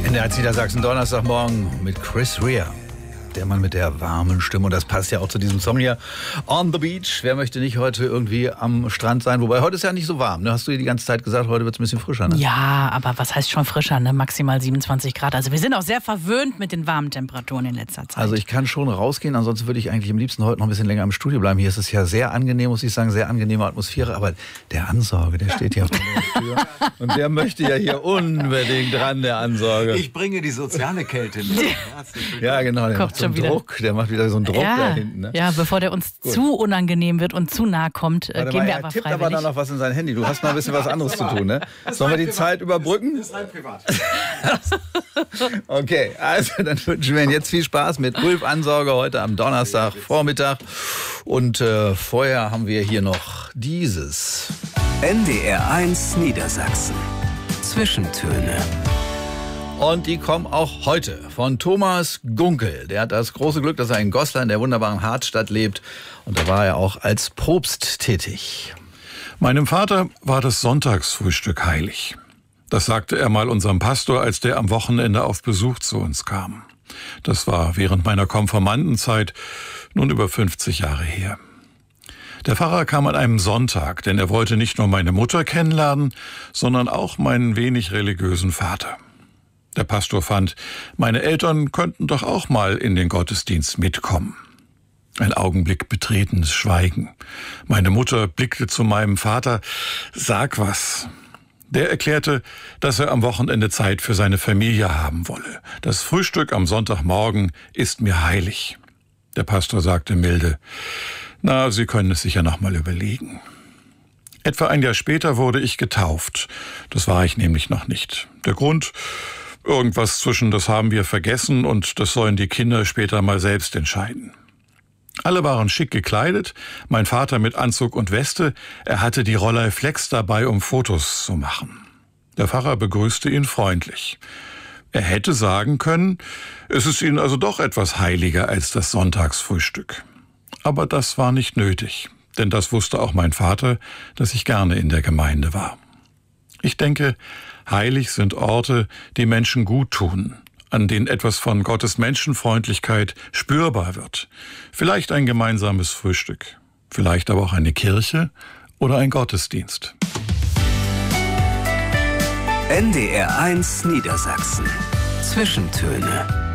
In der Niedersachsen Donnerstagmorgen mit Chris Rea. Der Mann mit der warmen Stimme. Und das passt ja auch zu diesem Song hier. On the Beach. Wer möchte nicht heute irgendwie am Strand sein? Wobei, heute ist ja nicht so warm. Ne? Hast du dir die ganze Zeit gesagt, heute wird es ein bisschen frischer, ne? Ja, aber was heißt schon frischer, ne? Maximal 27 Grad. Also wir sind auch sehr verwöhnt mit den warmen Temperaturen in letzter Zeit. Also ich kann schon rausgehen. Ansonsten würde ich eigentlich am liebsten heute noch ein bisschen länger im Studio bleiben. Hier ist es ja sehr angenehm, muss ich sagen. Sehr angenehme Atmosphäre. Aber der Ansorge, der steht hier vor der Tür. Und der möchte ja hier unbedingt ran, der Ansorge. Ich bringe die soziale Kälte mit. Ja, genau. Der Kommt macht so einen schon wieder. Druck. Der macht wieder so einen Druck da hinten. Ne? Ja, bevor der uns zu unangenehm wird und zu nah kommt, Warte gehen mal, wir er einfach tippt freiwillig. aber da noch was in sein Handy. Du hast noch ein bisschen was anderes zu tun, ne? Sollen wir die Zeit überbrücken? Das ist rein privat. Okay, also dann wünschen wir Ihnen jetzt viel Spaß mit Ulf Ansorge heute am Donnerstagvormittag. Und vorher haben wir hier noch dieses. NDR1 Niedersachsen. Zwischentöne. Und die kommen auch heute von Thomas Gunkel. Der hat das große Glück, dass er in Goslar in der wunderbaren Hartstadt lebt. Und da war er auch als Propst tätig. Meinem Vater war das Sonntagsfrühstück heilig. Das sagte er mal unserem Pastor, als der am Wochenende auf Besuch zu uns kam. Das war während meiner Konfirmandenzeit, nun über 50 Jahre her. Der Pfarrer kam an einem Sonntag, denn er wollte nicht nur meine Mutter kennenlernen, sondern auch meinen wenig religiösen Vater. Der Pastor fand, meine Eltern könnten doch auch mal in den Gottesdienst mitkommen. Ein Augenblick betretenes Schweigen. Meine Mutter blickte zu meinem Vater. Sag was. Der erklärte, dass er am Wochenende Zeit für seine Familie haben wolle. Das Frühstück am Sonntagmorgen ist mir heilig. Der Pastor sagte milde, na, Sie können es sich ja noch mal überlegen. Etwa ein Jahr später wurde ich getauft. Das war ich nämlich noch nicht. Der Grund? Irgendwas zwischen das haben wir vergessen und das sollen die Kinder später mal selbst entscheiden. Alle waren schick gekleidet, mein Vater mit Anzug und Weste, er hatte die Rolleiflex dabei, um Fotos zu machen. Der Pfarrer begrüßte ihn freundlich. Er hätte sagen können, es ist Ihnen also doch etwas heiliger als das Sonntagsfrühstück. Aber das war nicht nötig, denn das wusste auch mein Vater, dass ich gerne in der Gemeinde war. Ich denke, heilig sind Orte, die Menschen gut tun, an denen etwas von Gottes Menschenfreundlichkeit spürbar wird. Vielleicht ein gemeinsames Frühstück, vielleicht aber auch eine Kirche oder ein Gottesdienst. NDR1 Niedersachsen. Zwischentöne.